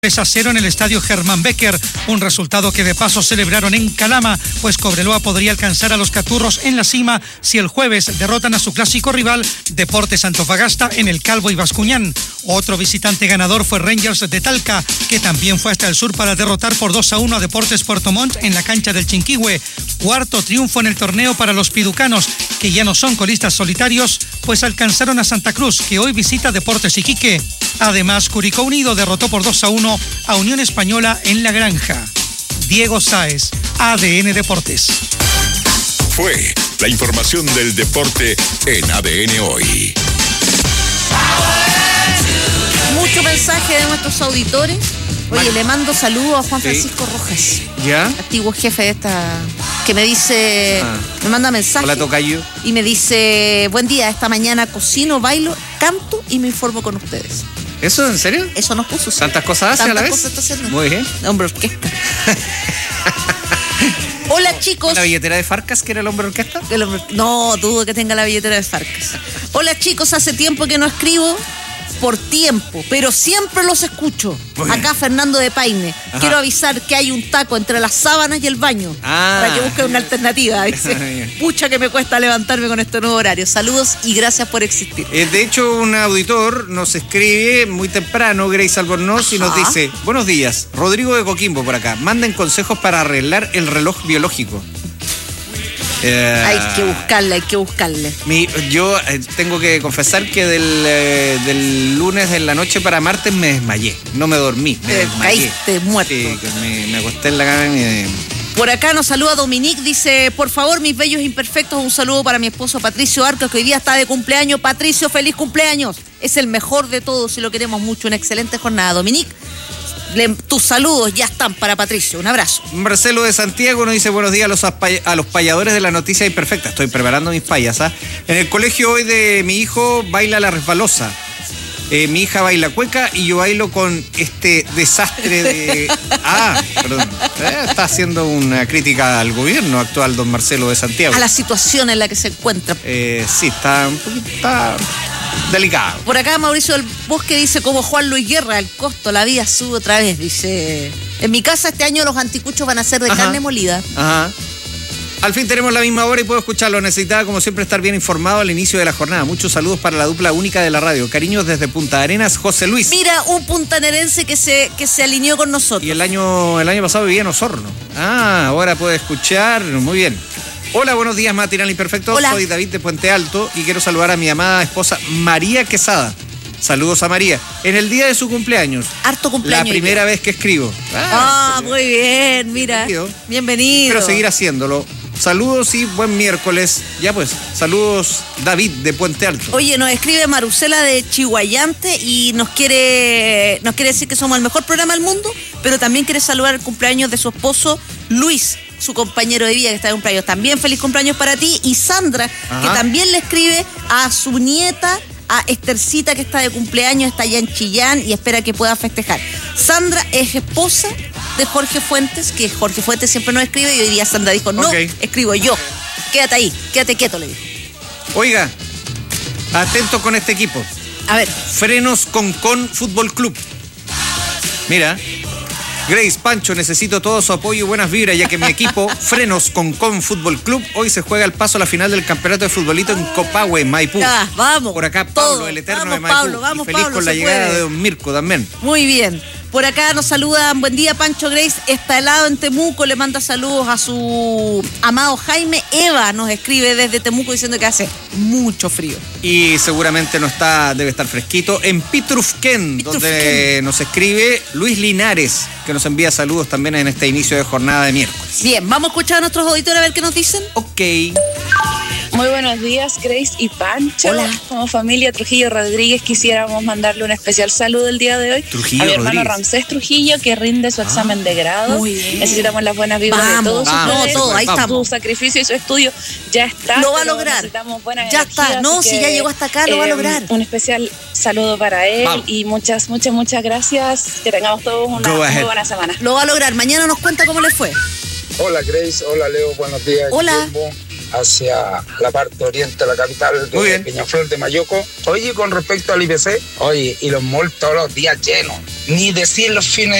3-0 en el estadio Germán Becker, un resultado que de paso celebraron en Calama, pues Cobreloa podría alcanzar a los Caturros en la cima si el jueves derrotan a su clásico rival Deportes Antofagasta en el Calvo y Bascuñán. Otro visitante ganador fue Rangers de Talca, que también fue hasta el sur para derrotar por 2-1 a Deportes Puerto Montt en la cancha del Chinquihue. Cuarto triunfo en el torneo para los piducanos, que ya no son colistas solitarios, pues alcanzaron a Santa Cruz, que hoy visita Deportes Iquique. Además, Curicó Unido derrotó por 2-1 a Unión Española en La Granja. Diego Sáez, ADN Deportes. Fue la información del deporte en ADN Hoy. Mucho mensaje de nuestros auditores. Oye, le mando saludos a Juan Francisco Rojas. ¿Ya? Antiguo jefe de esta... Que me dice... Me manda mensaje. Hola, tocayo. Y me dice... Buen día, esta mañana cocino, bailo, canto y me informo con ustedes. ¿Eso en serio? Eso nos puso. ¿Sí? ¿Tantas cosas hace a la vez? Tantas cosas está haciendo. Muy bien. Hombre orquesta. Hola, chicos. ¿La billetera de Farcas, que era el hombre orquesta? No, dudo que tenga la billetera de Farcas. Hola, chicos, hace tiempo que no escribo por tiempo, pero siempre los escucho. Acá Fernando de Paine. Ajá. Quiero avisar que hay un taco entre las sábanas y el baño. Para que busquen una alternativa. Dice, pucha que me cuesta levantarme con este nuevo horario. Saludos y gracias por existir. De hecho, un auditor nos escribe muy temprano, Grace Albornoz, y nos dice: buenos días, Rodrigo de Coquimbo por acá. Manden consejos para arreglar el reloj biológico. Hay que buscarle. Yo tengo que confesar que del lunes en la noche para martes me desmayé. No me dormí, me desmayé. Caíste muerto. Sí, que me acosté en la cama y Por acá nos saluda Dominique, dice: por favor, mis bellos imperfectos, un saludo para mi esposo Patricio Arcos, que hoy día está de cumpleaños. Patricio, feliz cumpleaños. Es el mejor de todos y lo queremos mucho. Una excelente jornada, Dominique. Tus saludos ya están para Patricio. Un abrazo. Marcelo de Santiago nos dice: buenos días a los payadores de la noticia imperfecta. Estoy preparando mis payas. En el colegio hoy de mi hijo baila la resbalosa. Mi hija baila cueca y yo bailo con este desastre de... perdón. Está haciendo una crítica al gobierno actual, don Marcelo de Santiago. A la situación en la que se encuentra. Sí, está un poquito... delicado. Por acá Mauricio del Bosque dice: como Juan Luis Guerra, el costo, la vida sube otra vez. Dice: en mi casa este año los anticuchos van a ser de carne molida. Ajá. Al fin tenemos la misma hora y puedo escucharlo. Necesitaba, como siempre, estar bien informado al inicio de la jornada. Muchos saludos para la dupla única de la radio. Cariños desde Punta Arenas, José Luis. Mira, un puntanerense que se alineó con nosotros. Y el año pasado vivía en Osorno. Ahora puede escuchar. Muy bien. Hola, buenos días, Matinal Imperfecto. Hola. Soy David de Puente Alto y quiero saludar a mi amada esposa María Quesada. Saludos a María. En el día de su cumpleaños. Harto cumpleaños. La primera vez que escribo. Muy bien, mira. Bienvenido. Quiero seguir haciendo Saludos y buen miércoles. Ya pues, saludos David de Puente Alto. Oye, nos escribe Marusela de Chihuayante y nos quiere decir que somos el mejor programa del mundo, pero también quiere saludar el cumpleaños de su esposo Luis, su compañero de vida que está de cumpleaños. También feliz cumpleaños para ti. Y Sandra, que también le escribe a su nieta, a Estercita, que está de cumpleaños, está allá en Chillán y espera que pueda festejar. Sandra es esposa de Jorge Fuentes, que Jorge Fuentes siempre nos escribe, y hoy día Sandra dijo: no, escribo yo. Quédate ahí, quédate quieto, le dijo. Oiga, atento con este equipo. A ver. Frenos Concón Fútbol Club. Mira, Grace, Pancho, necesito todo su apoyo y buenas vibras, ya que mi equipo, Frenos Concón Fútbol Club, hoy se juega el paso a la final del campeonato de futbolito en Copahue, Maipú. Vamos. Por acá Pablo, el eterno de Maipú. Vamos, y feliz Pablo, con la llegada de don Mirko también. Muy bien. Por acá nos saludan: buen día, Pancho, Grace. Está helado en Temuco. Le manda saludos a su amado Jaime. Eva nos escribe desde Temuco diciendo que hace mucho frío. Y seguramente debe estar fresquito. En Pitrufquén, donde nos escribe Luis Linares, que nos envía saludos también en este inicio de jornada de miércoles. Bien, vamos a escuchar a nuestros auditores a ver qué nos dicen. Ok. Muy buenos días, Grace y Pancho. Hola. Como familia Trujillo Rodríguez quisiéramos mandarle un especial saludo el día de hoy Trujillo a mi Rodríguez. hermano Ramsés Trujillo, que rinde su examen de grado. Muy bien. Necesitamos las buenas vibras de todos ustedes. Todo, ahí estamos. Su sacrificio y su estudio ya está. Lo va a lograr. Necesitamos buena Ya energía, está. No, si ya llegó hasta acá, lo va a lograr. Un especial saludo para él. Y muchas gracias. Que tengamos todos una muy buena semana. Lo va a lograr. Mañana nos cuenta cómo le fue. Hola Grace, hola Leo, buenos días. Hola. Guillermo. hacia la parte oriente de la capital de Peñaflor de Mayoco. Oye, con respecto al IPC, oye, y los malls todos los días llenos. Ni decir los fines